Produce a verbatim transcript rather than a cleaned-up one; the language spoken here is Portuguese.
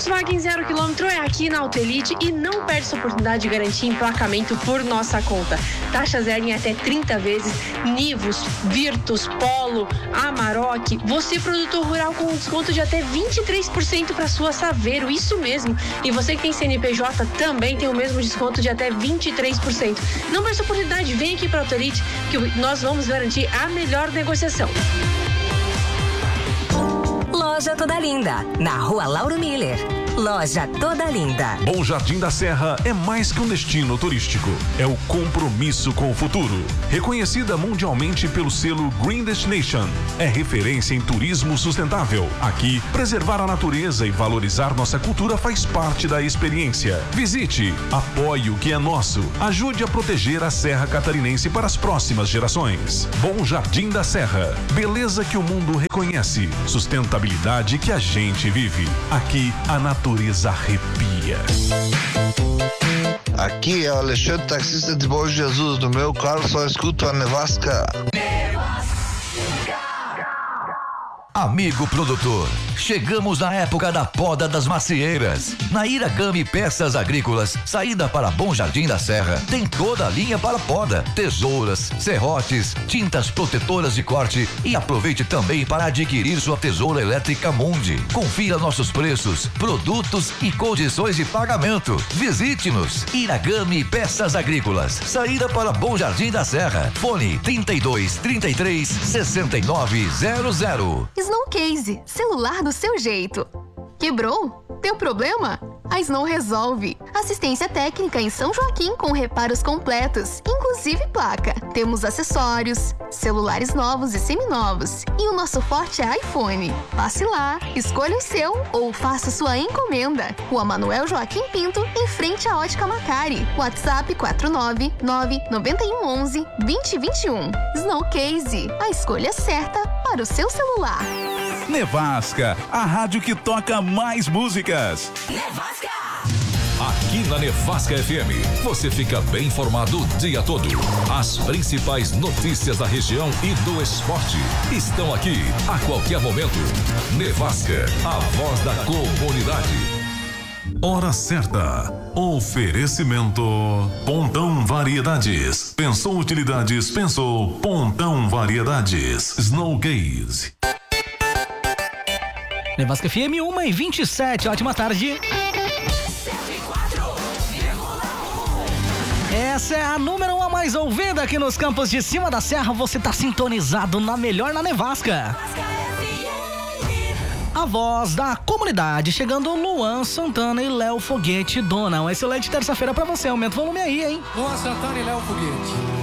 Volkswagen zero quilômetro é aqui na Autoelite e não perde essa oportunidade de garantir emplacamento por nossa conta. Taxa zero em até trinta vezes, Nivus, Virtus, Polo, Amarok. Você, produtor rural, com desconto de até vinte e três por cento para sua Saveiro, isso mesmo. E você que tem C N P J também tem o mesmo desconto de até vinte e três por cento. Não perde essa oportunidade, vem aqui para a Autoelite que nós vamos garantir a melhor negociação. Loja Toda Linda, na Rua Lauro Miller. Loja Toda Linda. Bom Jardim da Serra é mais que um destino turístico. É o compromisso com o futuro. Reconhecida mundialmente pelo selo Green Destination. É referência em turismo sustentável. Aqui, preservar a natureza e valorizar nossa cultura faz parte da experiência. Visite, apoie o que é nosso. Ajude a proteger a Serra Catarinense para as próximas gerações. Bom Jardim da Serra. Beleza que o mundo reconhece. Sustentabilidade que a gente vive. Aqui, a natureza natureza arrepia. Aqui é o Alexandre, taxista de Bom Jesus. No meu carro só escuto a nevasca. Amigo produtor, chegamos na época da poda das macieiras. Na Iragami Peças Agrícolas, saída para Bom Jardim da Serra, tem toda a linha para poda, tesouras, serrotes, tintas protetoras de corte e aproveite também para adquirir sua tesoura elétrica Mundi. Confira nossos preços, produtos e condições de pagamento. Visite-nos, Iragami Peças Agrícolas, saída para Bom Jardim da Serra. Fone trinta e dois, trinta e três, sessenta e nove zero zero. Snow Case, celular do seu jeito. Quebrou? Deu problema? A Snow resolve. Assistência técnica em São Joaquim com reparos completos, inclusive placa. Temos acessórios, celulares novos e seminovos. E o nosso forte é iPhone. Passe lá, escolha o seu ou faça sua encomenda. Rua Manuel Joaquim Pinto, em frente à Ótica Macari. WhatsApp quatro nove nove nove um um um dois zero dois um. Snow Case, a escolha certa para o seu celular. Nevasca, a rádio que toca mais músicas. Nevasca! Aqui na Nevasca F M, você fica bem informado o dia todo. As principais notícias da região e do esporte estão aqui a qualquer momento. Nevasca, a voz da comunidade. Hora certa. Oferecimento Pontão Variedades. Pensou utilidades, pensou Pontão Variedades. Snow Case. Nevasca F M uma e vinte e sete, ótima tarde. Essa é a número um a mais ouvida aqui nos campos de cima da serra. Você tá sintonizado na melhor na Nevasca. A voz da comunidade, chegando Luan Santana e Léo Foguete Dona. Uma excelente terça-feira pra você, aumenta o volume aí, hein? Luan Santana e Léo Foguete.